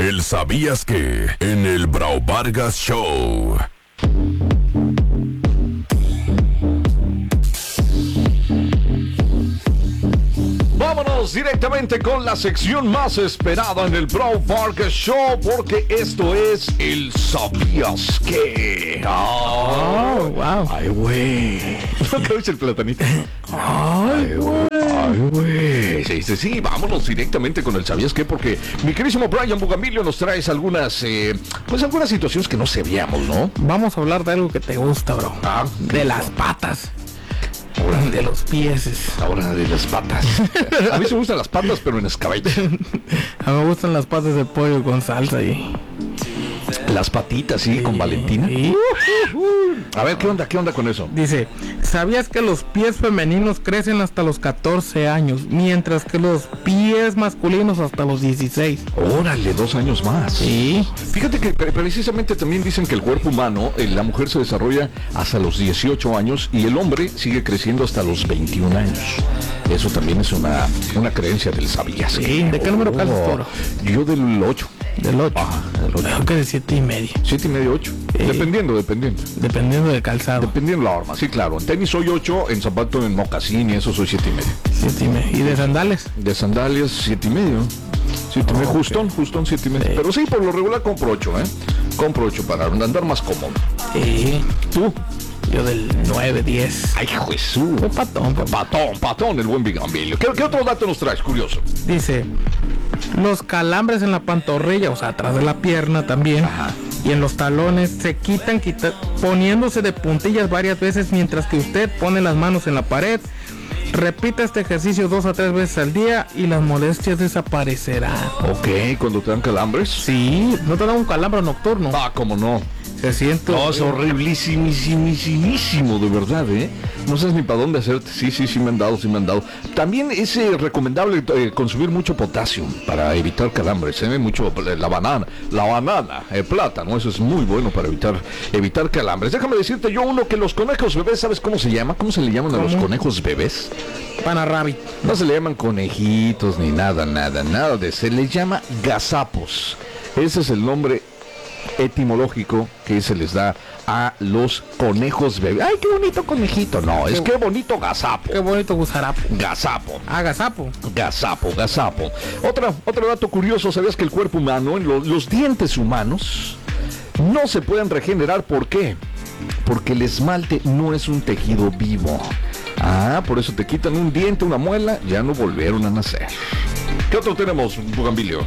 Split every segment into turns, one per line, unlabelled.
el ¿Sabías qué? En el Brau Vargas Show.
Vámonos directamente con la sección más esperada en el Brau Vargas Show, porque esto es el ¿Sabías qué?
Oh, wow.
Ay, güey. ¿Qué dice el platanito?
Ay, güey.
Ay, güey. Sí, vámonos directamente con el ¿Sabías qué? Porque mi querísimo Brian Bugambilio nos trae algunas situaciones que no sabíamos, ¿no?
Vamos a hablar de algo que te gusta, bro. De las patas.
Ahora
De los pies.
Ahora de las patas. A mí se me gustan las patas, pero en escabeche.
A mí me gustan las patas de pollo con salsa y...
Las patitas, sí, con Valentina.
Sí.
A ver, ¿qué onda con eso?
Dice, ¿sabías que los pies femeninos crecen hasta los 14 años, mientras que los pies masculinos hasta los 16?
Órale, 2 años más.
Sí.
Fíjate que precisamente también dicen que el cuerpo humano, la mujer se desarrolla hasta los 18 años y el hombre sigue creciendo hasta los 21 años. Eso también es una creencia del ¿Sabías qué?
Sí, ¿de qué número calzas tú, bro?
Yo del 8.
Del 8.
Del 8.
Creo que de 7.5.
7.5, 8. Dependiendo.
Dependiendo del calzado.
Dependiendo la arma, sí, claro. En tenis soy 8, en zapato, en mocasín y eso soy 7.5.
7.5. ¿Y de sandales?
De sandalias, 7.5. 7.5, justón 7.5. Sí. Pero sí, por lo regular compro 8, Compro 8 para andar más cómodo. ¿Tú?
Yo del 9, 10.
Ay, Jesús. Patón, el buen Bigambilio. ¿Qué otro dato nos traes, curioso?
Dice, los calambres en la pantorrilla, o sea, atrás de la pierna también.
Ajá.
Y en los talones se quitan poniéndose de puntillas varias veces mientras que usted pone las manos en la pared. Repita este ejercicio 2 a 3 veces al día y las molestias desaparecerán.
Ok, cuando te dan calambres.
Sí, no te da un calambre nocturno.
Cómo no.
Se siente.
No, es horriblísimo, de verdad, No sabes ni para dónde hacerte. Sí, me han dado. También es recomendable consumir mucho potasio para evitar calambres, mucho la banana, el plátano, eso es muy bueno para evitar calambres. Déjame decirte yo uno que los conejos bebés, ¿sabes cómo se llama? ¿Cómo se le llaman a los conejos bebés?
Panarrabi.
No se le llaman conejitos ni nada se les llama gazapos. Ese es el nombre etimológico que se les da a los conejos bebés. ¡Ay, qué bonito conejito! No, es qué bonito gazapo.
Qué bonito gusarapo.
Gazapo.
Gazapo.
Gazapo. Otro dato curioso, ¿sabías que el cuerpo humano, los dientes humanos, no se pueden regenerar? ¿Por qué? Porque el esmalte no es un tejido vivo. Por eso te quitan un diente, una muela, ya no volvieron a nacer. ¿Qué otro tenemos, Bugambilio?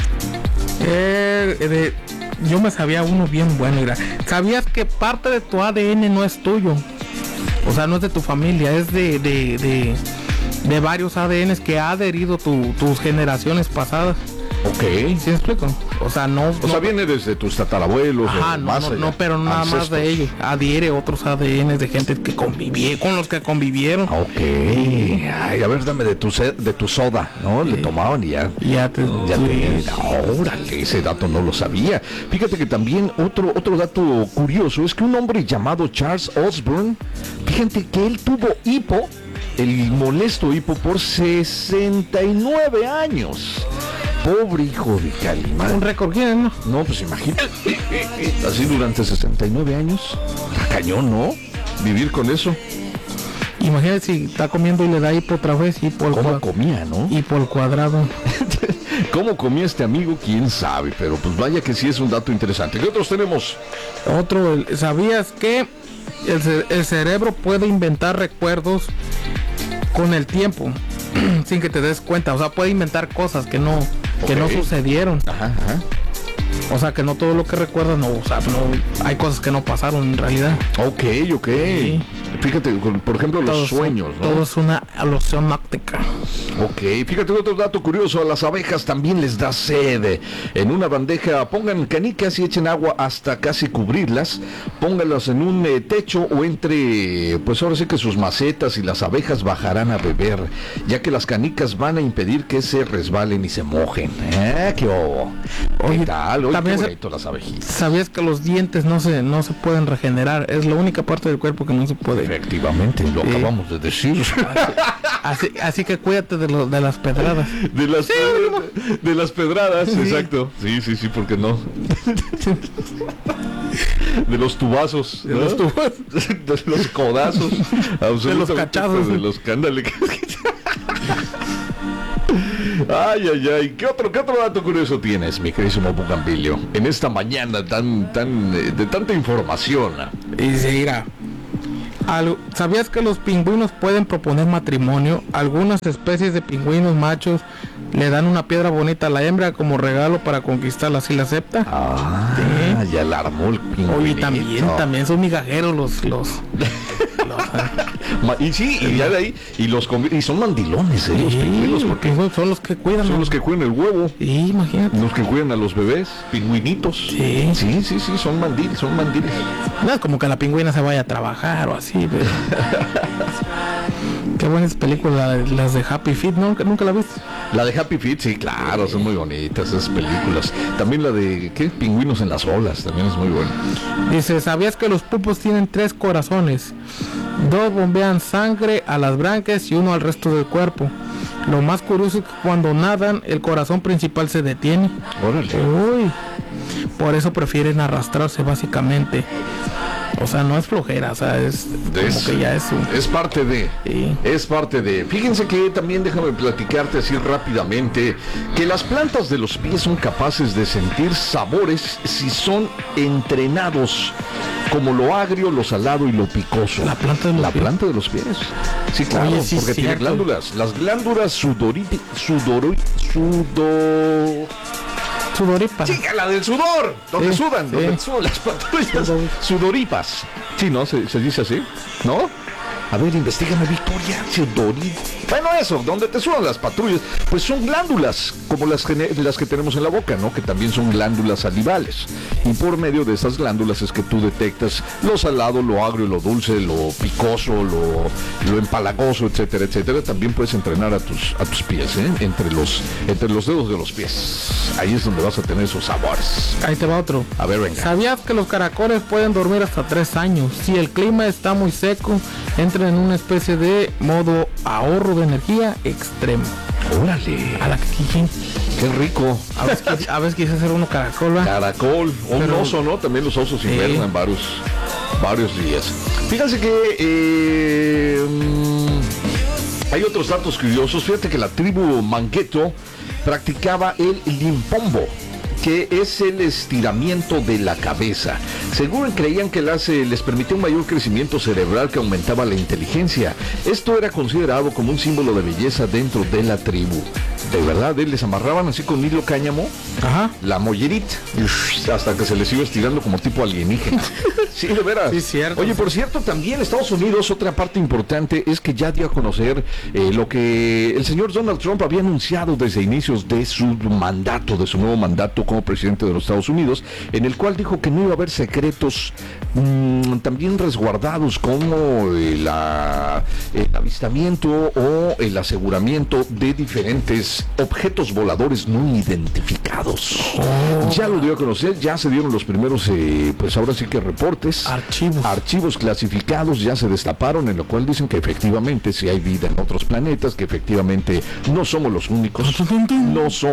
Yo me sabía uno bien bueno. Mira. ¿Sabías que parte de tu ADN no es tuyo? O sea, no es de tu familia, es de varios ADNs que ha adherido tus generaciones pasadas.
Ok.
¿Sí me explico? O sea,
viene desde tus tatarabuelos.
Pero nada más de ellos. Adhiere otros ADNs de gente que con los que convivieron.
Ok. Ay, a ver, dame de tu soda, ¿no? Le tomaban y ya. Órale, ese dato no lo sabía. Fíjate que también otro dato curioso es que un hombre llamado Charles Osborne, fíjate que él tuvo hipo, el molesto hipo, por 69 años. Pobre hijo de Calimán.
Un récord, ¿quién, no?
No, pues imagínate. Así durante 69 años. Está cañón, ¿no? Vivir con eso.
Imagínate si está comiendo y le da hipo otra vez.
¿Cómo comía, no?
Hipo al cuadrado.
¿Cómo comía este amigo? ¿Quién sabe? Pero pues vaya que sí es un dato interesante. ¿Qué otros tenemos?
¿Sabías que el cerebro puede inventar recuerdos con el tiempo? Sin que te des cuenta, o sea, puede inventar cosas que no sucedieron.
Ajá.
O sea, que no todo lo que recuerdas, hay cosas que no pasaron en realidad.
Ok. Sí. Fíjate, por ejemplo, los sueños, ¿no?
Todo es una alusión óptica.
Ok, fíjate otro dato curioso, a las abejas también les da sed. En una bandeja pongan canicas y echen agua hasta casi cubrirlas, pónganlas en un techo o entre, pues ahora sí que sus macetas, y las abejas bajarán a beber, ya que las canicas van a impedir que se resbalen y se mojen. ¿Qué obo? ¿Qué tal? Oye, qué bonito las abejitas.
¿Sabías que los dientes no se pueden regenerar? Es la única parte del cuerpo que no se puede
Efectivamente, lo acabamos de decir.
Así que cuídate de las pedradas.
De las pedradas, exacto. Sí, ¿por qué no? De los tubazos, ¿no? De los codazos,
de los cachazos,
de los cándales. Ay, ¿qué otro dato curioso tienes, mi queridísimo Bugambilio? En esta mañana de tanta información.
Y se irá. ¿Sabías que los pingüinos pueden proponer matrimonio? Algunas especies de pingüinos machos le dan una piedra bonita a la hembra como regalo para conquistarla, si la acepta.
Sí. Ya la armó el pingüino.
Oye, también son migajeros los
y sí, y ya de ahí, y son mandilones, los pingüinos, porque
son los que cuidan.
Son los que cuidan el huevo.
Sí, imagínate.
Los que cuidan a los bebés, pingüinitos. Sí, son mandiles.
No es como que la pingüina se vaya a trabajar o así, pero... Qué buenas películas las de Happy Feet, ¿no? ¿Nunca la viste?
La de Happy Feet, sí, claro, son muy bonitas esas películas. También la de, Pingüinos en las olas, también es muy buena.
Dice, ¿sabías que los pulpos tienen 3 corazones? 2 bombean sangre a las branquias y 1 al resto del cuerpo. Lo más curioso es que cuando nadan, el corazón principal se detiene.
Órale.
Uy, por eso prefieren arrastrarse básicamente. O sea, no es flojera, o sea, es como que ya
es parte de.
Sí.
Es parte de. Fíjense que también déjame platicarte así rápidamente que las plantas de los pies son capaces de sentir sabores si son entrenados, como lo agrio, lo salado y lo picoso.
La planta de los pies.
Sí, claro. Oye, sí, porque tiene glándulas. Las glándulas sudoripas.
Sudoríparas.
Sí, la del sudor, donde sudan las patrullas. Sudoripas. Sí, ¿no? ¿Se dice así? ¿No? A ver, investígame, Victoria. Bueno, eso, donde te sudan las patrullas, pues son glándulas, como las que tenemos en la boca, ¿no? Que también son glándulas salivales. Y por medio de esas glándulas es que tú detectas lo salado, lo agrio, lo dulce, lo picoso, lo empalagoso, etcétera, etcétera. También puedes entrenar a tus pies, ¿eh? Entre los dedos de los pies. Ahí es donde vas a tener esos sabores.
Ahí te va otro.
A ver, venga.
¿Sabías que los caracoles pueden dormir hasta 3 años? Si el clima está muy seco, entran en una especie de modo ahorro de energía extremo.
Órale.
A la que
qué rico.
A veces quise hacer uno caracol, ¿va?
Caracol. O un oso, ¿no? También los osos invernan varios días. Fíjense que hay otros datos curiosos. Fíjate que la tribu Mangueto practicaba el limpombo, que es el estiramiento de la cabeza. Según creían que les permitía un mayor crecimiento cerebral que aumentaba la inteligencia. Esto era considerado como un símbolo de belleza dentro de la tribu. De verdad, les amarraban así con hilo cáñamo, la mollerita, hasta que se les iba estirando como tipo alienígena. Sí, de veras.
Sí, cierto.
Oye, por cierto, también Estados Unidos, otra parte importante es que ya dio a conocer lo que el señor Donald Trump había anunciado desde inicios de su nuevo mandato como presidente de los Estados Unidos, en el cual dijo que no iba a haber secretos también resguardados como el avistamiento o el aseguramiento de diferentes objetos voladores no identificados. Ya lo dio a conocer, ya se dieron los primeros, pues ahora sí que reportes. Archivos clasificados ya se destaparon, en lo cual dicen que efectivamente si hay vida en otros planetas, que efectivamente no somos los únicos, no somos